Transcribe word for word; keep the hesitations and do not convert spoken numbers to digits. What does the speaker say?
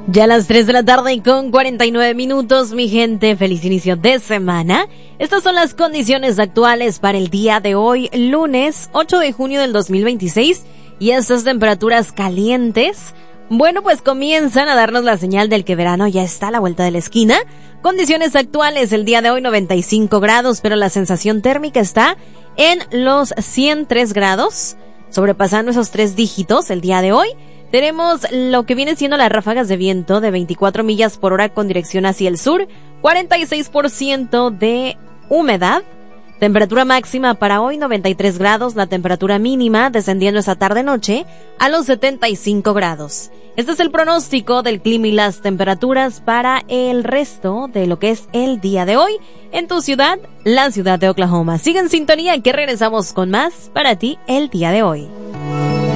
Ya a las tres de la tarde con cuarenta y nueve minutos, mi gente, feliz inicio de semana. Estas son las condiciones actuales para el día de hoy, lunes ocho de junio del dos mil veintiséis, y estas temperaturas calientes, bueno, pues comienzan a darnos la señal del que verano ya está a la vuelta de la esquina. Condiciones actuales, el día de hoy noventa y cinco grados, pero la sensación térmica está en los ciento tres grados, sobrepasando esos tres dígitos el día de hoy. Tenemos lo que viene siendo las ráfagas de viento de veinticuatro millas por hora con dirección hacia el sur, cuarenta y seis por ciento de humedad. Temperatura máxima para hoy noventa y tres grados, la temperatura mínima descendiendo esa tarde-noche a los setenta y cinco grados. Este es el pronóstico del clima y las temperaturas para el resto de lo que es el día de hoy en tu ciudad, la ciudad de Oklahoma. Sigue en sintonía que regresamos con más para ti el día de hoy.